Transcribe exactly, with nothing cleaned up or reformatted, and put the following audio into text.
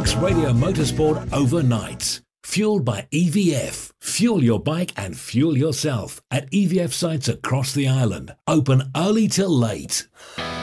X Radio Motorsport overnight. Fueled by E V F. Fuel your bike and fuel yourself at E V F sites across the island. Open early till late.